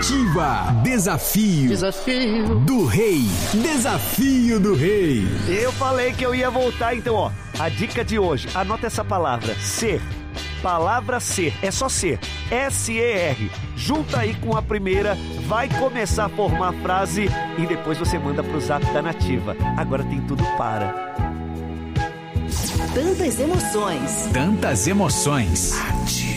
Nativa. Desafio do Rei. Desafio do Rei. Eu falei que eu ia voltar, então, ó. A dica de hoje, anota essa palavra, ser. Palavra ser, é só ser. S-E-R. Junta aí com a primeira, vai começar a formar a frase e depois você manda pro zap da Nativa. Agora tem tudo para. Tantas emoções. Tantas emoções. Ativa.